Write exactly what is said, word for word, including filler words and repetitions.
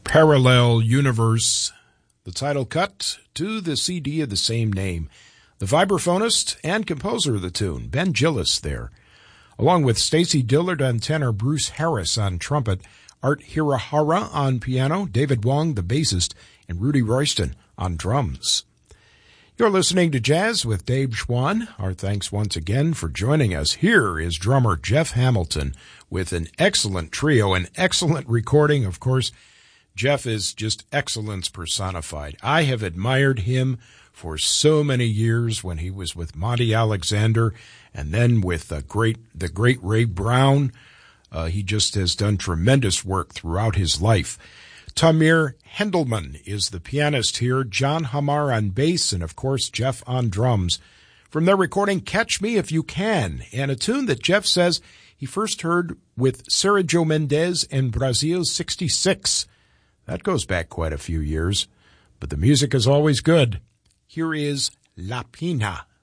Parallel Universe, the title cut to the C D of the same name. The vibraphonist and composer of the tune, Ben Gillis there, along with Stacy Dillard on tenor, Bruce Harris on trumpet, Art Hirahara on piano, David Wong, the bassist, and Rudy Royston on drums. You're listening to Jazz with Dave Schwann. Our thanks once again for joining us. Here is drummer Jeff Hamilton with an excellent trio, an excellent recording. Of course, Jeff is just excellence personified. I have admired him for so many years when he was with Monty Alexander and then with the great, the great Ray Brown. Uh, he just has done tremendous work throughout his life. Tamir Hendelman is the pianist here, John Hamar on bass, and of course Jeff on drums. From their recording, Catch Me If You Can, and a tune that Jeff says he first heard with Sergio Mendes in Brazil sixty-six. That goes back quite a few years, but the music is always good. Here is La Pina.